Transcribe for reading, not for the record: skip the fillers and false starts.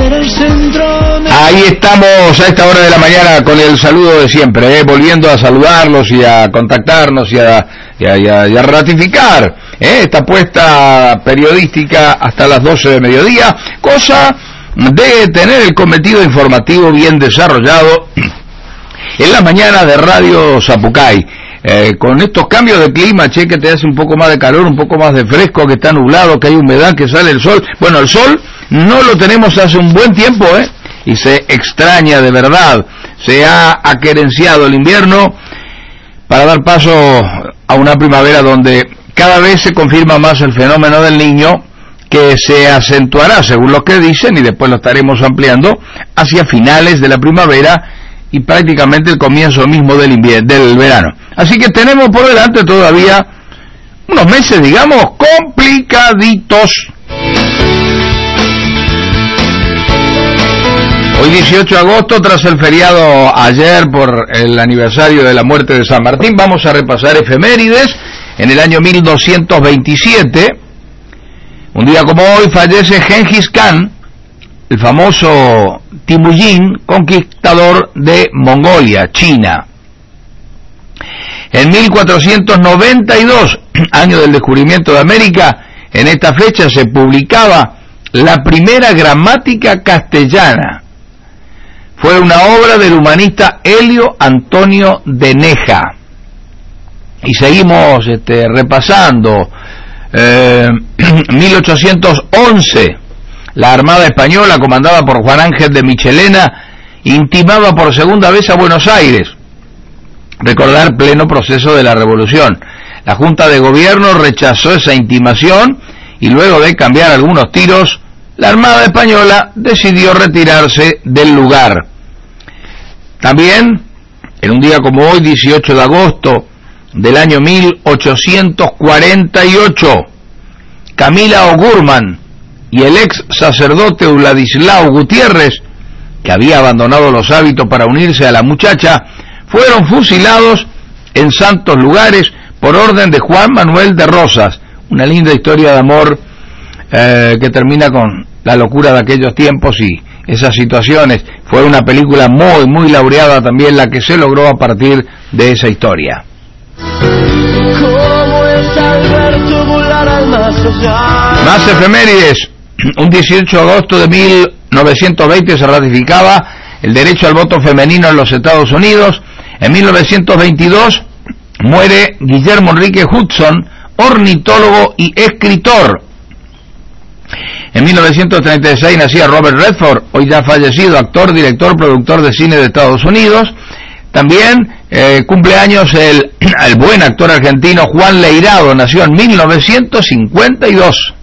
Ahí estamos a esta hora de la mañana con el saludo de siempre, volviendo a saludarlos y a contactarnos y a ratificar esta apuesta periodística hasta las 12 de mediodía, cosa de tener el cometido informativo bien desarrollado en la mañana de Radio Zapucay. Con estos cambios de clima, que te hace un poco más de calor, un poco más de fresco, que está nublado, que hay humedad, que sale el sol. Bueno, el sol no lo tenemos hace un buen tiempo, y se extraña de verdad. Se ha aquerenciado el invierno para dar paso a una primavera donde cada vez se confirma más el fenómeno del Niño, que se acentuará, según lo que dicen, y después lo estaremos ampliando, hacia finales de la primavera y prácticamente el comienzo mismo del verano. Así que tenemos por delante todavía unos meses, digamos, complicaditos. Hoy 18 de agosto, tras el feriado ayer por el aniversario de la muerte de San Martín, vamos a repasar efemérides. En el año 1227, un día como hoy, fallece Gengis Khan, el famoso Timujin, conquistador de Mongolia, China. En 1492, año del descubrimiento de América, en esta fecha se publicaba la primera gramática castellana. Fue una obra del humanista Helio Antonio de Neja. Y seguimos repasando. 1811, la Armada Española, comandada por Juan Ángel de Michelena, intimaba por segunda vez a Buenos Aires. Recordar pleno proceso de la Revolución. La Junta de Gobierno rechazó esa intimación y luego de cambiar algunos tiros, la Armada Española decidió retirarse del lugar. También, en un día como hoy, 18 de agosto del año 1848, Camila O'Gorman y el ex sacerdote Vladislao Gutiérrez, que había abandonado los hábitos para unirse a la muchacha, fueron fusilados en santos lugares por orden de Juan Manuel de Rosas. Una linda historia de amor que termina con la locura de aquellos tiempos y esas situaciones. Fue una película muy, muy laureada también la que se logró a partir de esa historia. Más efemérides. Un 18 de agosto de 1920 se ratificaba el derecho al voto femenino en los Estados Unidos. En 1922 muere Guillermo Enrique Hudson, ornitólogo y escritor. En 1936 nacía Robert Redford, hoy ya fallecido, actor, director, productor de cine de Estados Unidos. También cumpleaños el buen actor argentino Juan Leirado, nació en 1952.